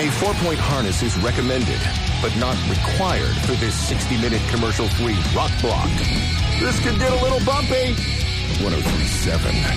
A 4-point harness is recommended, but not required for this 60-minute commercial-free rock block. This could get a little bumpy. 103.7